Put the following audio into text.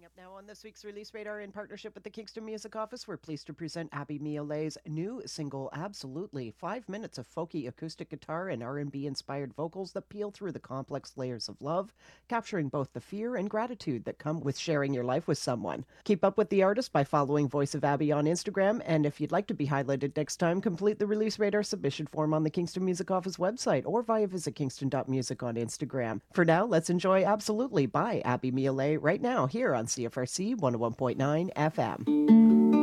Up now on this week's Release Radar in partnership with the Kingston Music Office, we're pleased to present Abby Miolet's new single, Absolutely. 5 minutes of folky acoustic guitar and R&B inspired vocals that peel through the complex layers of love, capturing both the fear and gratitude that come with sharing your life with someone. Keep up with the artist by following Voice of Abby on Instagram, and if you'd like to be highlighted next time, complete the Release Radar submission form on the Kingston Music Office website or via visit kingston.music on Instagram. For now, let's enjoy Absolutely by Abby Miolet right now here on CFRC 101.9 FM.